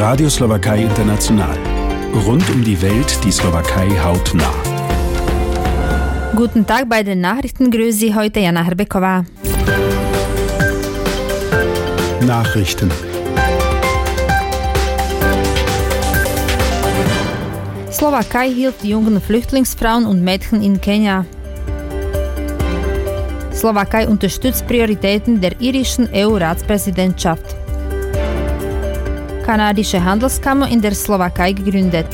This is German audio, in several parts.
Radio Slowakei International. Rund um die Welt die Slowakei hautnah. Guten Tag, bei den Nachrichten grüßt Sie heute Jana Hrbeková. Nachrichten. Slowakei hilft jungen Flüchtlingsfrauen und Mädchen in Kenia. Slowakei unterstützt Prioritäten der irischen EU-Ratspräsidentschaft. Kanadische Handelskammer in der Slowakei gegründet.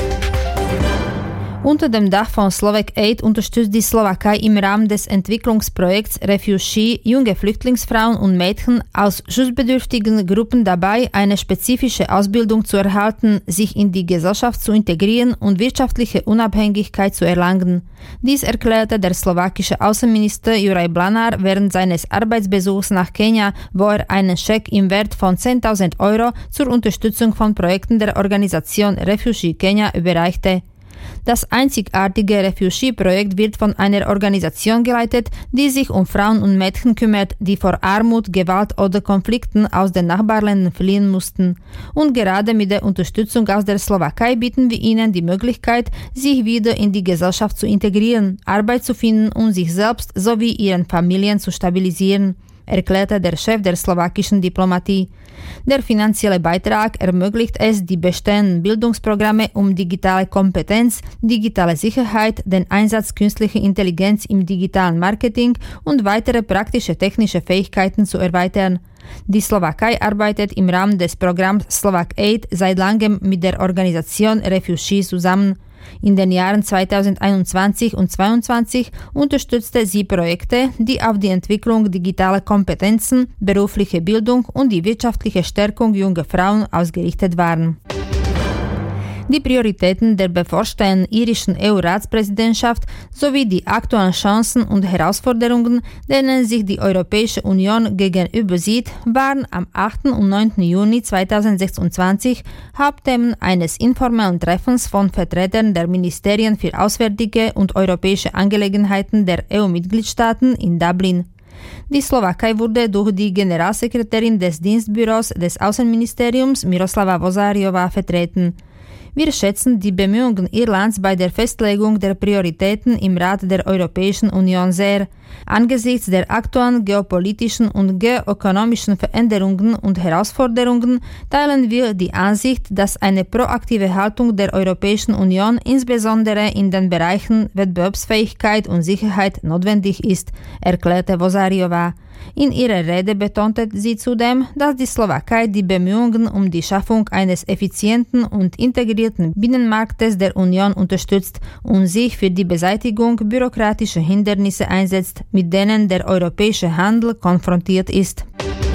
Unter dem Dach von Slovak Aid unterstützt die Slowakei im Rahmen des Entwicklungsprojekts Refugee junge Flüchtlingsfrauen und Mädchen aus schutzbedürftigen Gruppen dabei, eine spezifische Ausbildung zu erhalten, sich in die Gesellschaft zu integrieren und wirtschaftliche Unabhängigkeit zu erlangen. Dies erklärte der slowakische Außenminister Juraj Blanár während seines Arbeitsbesuchs nach Kenia, wo er einen Scheck im Wert von 10.000 € zur Unterstützung von Projekten der Organisation Refugee Kenya überreichte. Das einzigartige Refugee-Projekt wird von einer Organisation geleitet, die sich um Frauen und Mädchen kümmert, die vor Armut, Gewalt oder Konflikten aus den Nachbarländern fliehen mussten. Und gerade mit der Unterstützung aus der Slowakei bieten wir ihnen die Möglichkeit, sich wieder in die Gesellschaft zu integrieren, Arbeit zu finden und sich selbst sowie ihren Familien zu stabilisieren, erklärte der Chef der slowakischen Diplomatie. Der finanzielle Beitrag ermöglicht es, die bestehenden Bildungsprogramme um digitale Kompetenz, digitale Sicherheit, den Einsatz künstlicher Intelligenz im digitalen Marketing und weitere praktische technische Fähigkeiten zu erweitern. Die Slowakei arbeitet im Rahmen des Programms Slovak Aid seit langem mit der Organisation Refugee zusammen. In den Jahren 2021 und 2022 unterstützte sie Projekte, die auf die Entwicklung digitaler Kompetenzen, berufliche Bildung und die wirtschaftliche Stärkung junger Frauen ausgerichtet waren. Die Prioritäten der bevorstehenden irischen EU-Ratspräsidentschaft sowie die aktuellen Chancen und Herausforderungen, denen sich die Europäische Union gegenüber sieht, waren am 8. und 9. Juni 2026 Hauptthemen eines informellen Treffens von Vertretern der Ministerien für Auswärtige und Europäische Angelegenheiten der EU-Mitgliedstaaten in Dublin. Die Slowakei wurde durch die Generalsekretärin des Dienstbüros des Außenministeriums Miroslava Vozáriová vertreten. Wir schätzen die Bemühungen Irlands bei der Festlegung der Prioritäten im Rat der Europäischen Union sehr. Angesichts der aktuellen geopolitischen und geoökonomischen Veränderungen und Herausforderungen teilen wir die Ansicht, dass eine proaktive Haltung der Europäischen Union insbesondere in den Bereichen Wettbewerbsfähigkeit und Sicherheit notwendig ist, erklärte Vozáriová. In ihrer Rede betonte sie zudem, dass die Slowakei die Bemühungen um die Schaffung eines effizienten und integrierten Binnenmarktes der Union unterstützt und sich für die Beseitigung bürokratischer Hindernisse einsetzt, mit denen der europäische Handel konfrontiert ist.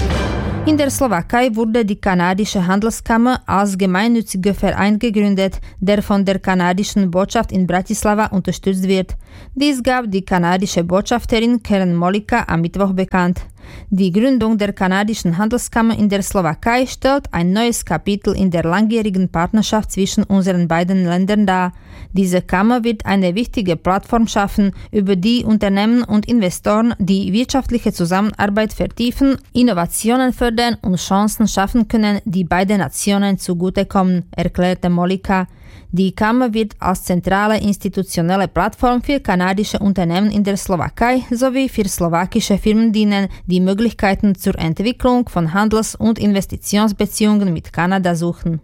In der Slowakei wurde die kanadische Handelskammer als gemeinnütziger Verein gegründet, der von der kanadischen Botschaft in Bratislava unterstützt wird. Dies gab die kanadische Botschafterin Karen Molika am Mittwoch bekannt. Die Gründung der kanadischen Handelskammer in der Slowakei stellt ein neues Kapitel in der langjährigen Partnerschaft zwischen unseren beiden Ländern dar. Diese Kammer wird eine wichtige Plattform schaffen, über die Unternehmen und Investoren die wirtschaftliche Zusammenarbeit vertiefen, Innovationen fördern und Chancen schaffen können, die beiden Nationen zugutekommen, erklärte Molika. Die Kammer wird als zentrale institutionelle Plattform für kanadische Unternehmen in der Slowakei sowie für slowakische Firmen dienen, die Möglichkeiten zur Entwicklung von Handels- und Investitionsbeziehungen mit Kanada suchen.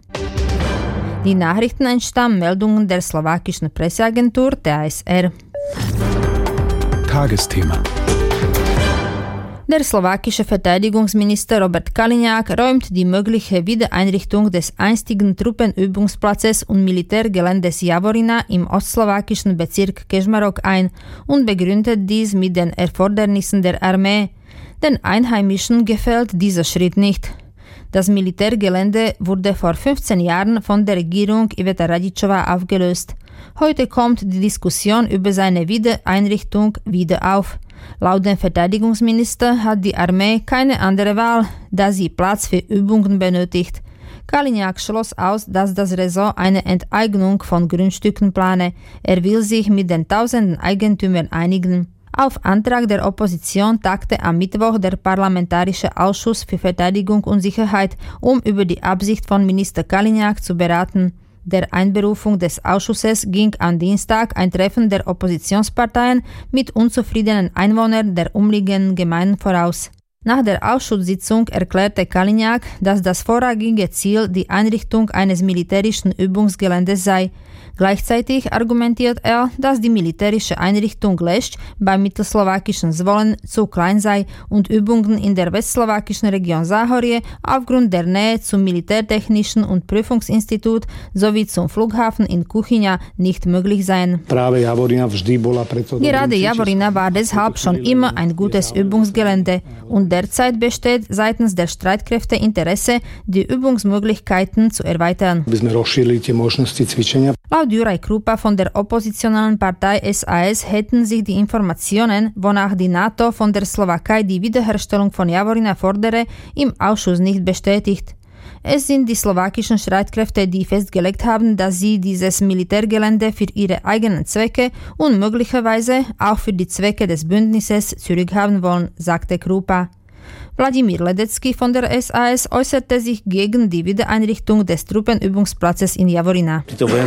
Die Nachrichten entstammen Meldungen der slowakischen Presseagentur TASR. Tagesthema. Der slowakische Verteidigungsminister Robert Kaliňák räumt die mögliche Wiedereinrichtung des einstigen Truppenübungsplatzes und Militärgeländes Javorina im ostslowakischen Bezirk Kežmarok ein und begründet dies mit den Erfordernissen der Armee. Den Einheimischen gefällt dieser Schritt nicht. Das Militärgelände wurde vor 15 Jahren von der Regierung Iveta Radičová aufgelöst. Heute kommt die Diskussion über seine Wiedereinrichtung wieder auf. Laut dem Verteidigungsminister hat die Armee keine andere Wahl, da sie Platz für Übungen benötigt. Kaliňák schloss aus, dass das Ressort eine Enteignung von Grundstücken plane. Er will sich mit den tausenden Eigentümern einigen. Auf Antrag der Opposition tagte am Mittwoch der Parlamentarische Ausschuss für Verteidigung und Sicherheit, um über die Absicht von Minister Kaliňák zu beraten. Der Einberufung des Ausschusses ging am Dienstag ein Treffen der Oppositionsparteien mit unzufriedenen Einwohnern der umliegenden Gemeinden voraus. Nach der Ausschusssitzung erklärte Kaliňák, dass das vorrangige Ziel die Einrichtung eines militärischen Übungsgeländes sei. Gleichzeitig argumentiert er, dass die militärische Einrichtung Lešť beim mittelslowakischen Zvolen zu klein sei und Übungen in der westslowakischen Region Záhorie aufgrund der Nähe zum Militärtechnischen und Prüfungsinstitut sowie zum Flughafen in Kuchyňa nicht möglich seien. Gerade Javorina war deshalb schon immer ein gutes Übungsgelände und derzeit besteht seitens der Streitkräfte Interesse, die Übungsmöglichkeiten zu erweitern. Laut Juraj Krupa von der oppositionellen Partei SAS hätten sich die Informationen, wonach die NATO von der Slowakei die Wiederherstellung von Javorina fordere, im Ausschuss nicht bestätigt. Es sind die slowakischen Streitkräfte, die festgelegt haben, dass sie dieses Militärgelände für ihre eigenen Zwecke und möglicherweise auch für die Zwecke des Bündnisses zurückhaben wollen, sagte Krupa. Vladimír Ledecký von der SAS äußerte sich gegen die Wiedereinrichtung des Truppenübungsplatzes in Javorina.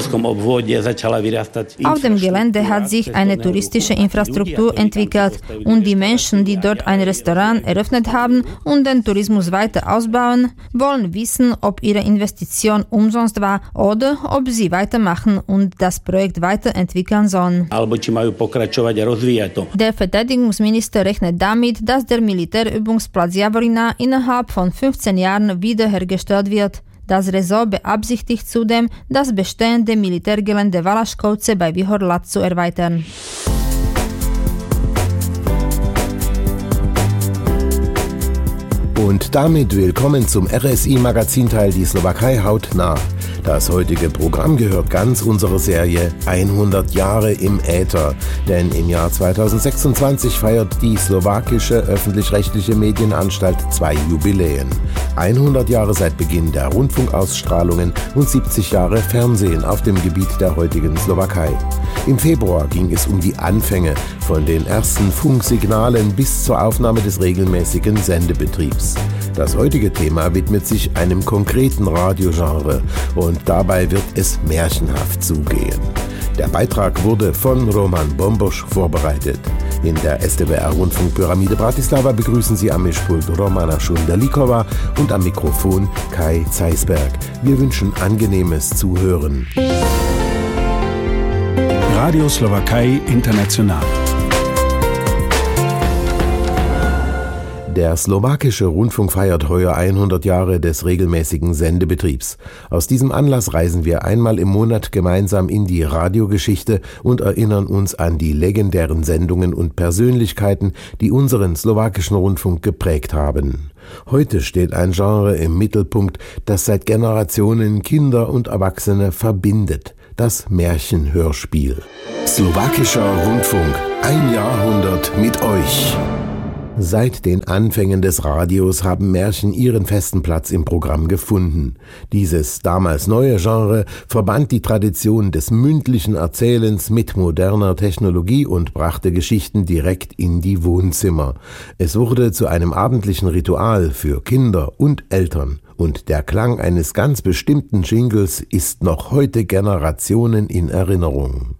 Auf dem Gelände hat sich eine touristische Infrastruktur entwickelt und die Menschen, die dort ein Restaurant eröffnet haben und den Tourismus weiter ausbauen, wollen wissen, ob ihre Investition umsonst war oder ob sie weitermachen und das Projekt weiterentwickeln sollen. Der Verteidigungsminister rechnet damit, dass der Militärübungsplatz Javorina innerhalb von 15 Jahren wiederhergestellt wird. Das Resort beabsichtigt zudem, das bestehende Militärgelände Valaškovce bei Výhor-Lad zu erweitern. Und damit willkommen zum RSI-Magazinteil Die Slowakei hautnah. Das heutige Programm gehört ganz unserer Serie 100 Jahre im Äther. Denn im Jahr 2026 feiert die slowakische öffentlich-rechtliche Medienanstalt 2 Jubiläen. 100 Jahre seit Beginn der Rundfunkausstrahlungen und 70 Jahre Fernsehen auf dem Gebiet der heutigen Slowakei. Im Februar ging es um die Anfänge von den ersten Funksignalen bis zur Aufnahme des regelmäßigen Sendebetriebs. Das heutige Thema widmet sich einem konkreten Radiogenre und dabei wird es märchenhaft zugehen. Der Beitrag wurde von Roman Bombosch vorbereitet. In der SDWR-Rundfunkpyramide Bratislava begrüßen Sie am Mischpult Romana Šundelíková und am Mikrofon Kai Zeisberg. Wir wünschen angenehmes Zuhören. Radio Slowakei International. Der slowakische Rundfunk feiert heuer 100 Jahre des regelmäßigen Sendebetriebs. Aus diesem Anlass reisen wir einmal im Monat gemeinsam in die Radiogeschichte und erinnern uns an die legendären Sendungen und Persönlichkeiten, die unseren slowakischen Rundfunk geprägt haben. Heute steht ein Genre im Mittelpunkt, das seit Generationen Kinder und Erwachsene verbindet: das Märchenhörspiel. Slowakischer Rundfunk, ein Jahrhundert mit euch. Seit den Anfängen des Radios haben Märchen ihren festen Platz im Programm gefunden. Dieses damals neue Genre verband die Tradition des mündlichen Erzählens mit moderner Technologie und brachte Geschichten direkt in die Wohnzimmer. Es wurde zu einem abendlichen Ritual für Kinder und Eltern. Und der Klang eines ganz bestimmten Jingles ist noch heute Generationen in Erinnerung.